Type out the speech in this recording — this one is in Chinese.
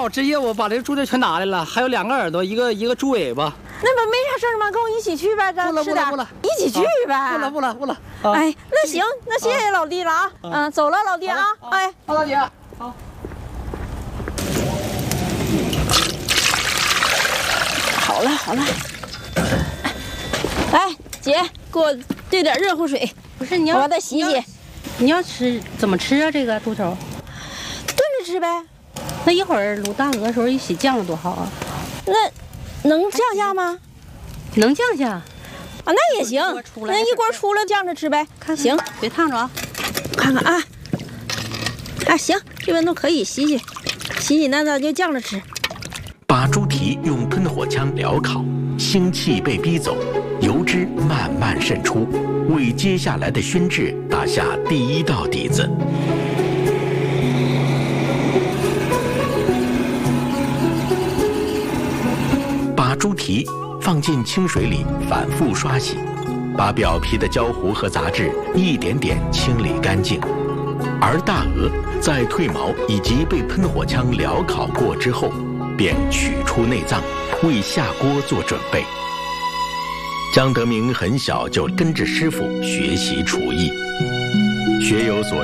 我职业，我把这个猪蹄全拿来了，还有2个耳朵，一个猪尾巴。 那不没啥事儿吗？跟我一起去呗，咱吃点。 不了， 一起去呗。 不了。 哎，那行，那谢谢老弟了啊。嗯，走了，老弟啊。哎， 好，老姐。好。 好了。哎，姐，给我兑点热乎水。 不是你要， 我把它洗洗。 你要吃怎么吃啊？这个猪头炖着吃呗。 那一会儿卤大鹅的时候一起酱了多好啊！ 那能降下吗？ 能降下啊，那也行。那一锅出了酱着吃呗。行， 别烫着啊。 看看啊。啊，行，这温度可以洗那咱就酱着吃。 把猪蹄用喷火枪燎烤，腥气被逼走，油脂慢慢渗出，为接下来的熏制打下第一道底子。把猪蹄放进清水里反复刷洗，把表皮的胶糊和杂质一点点清理干净。而大鹅在褪毛以及被喷火枪燎烤过之后，便取出内脏，为下锅做准备。江德明很小就跟着师傅学习厨艺，学有所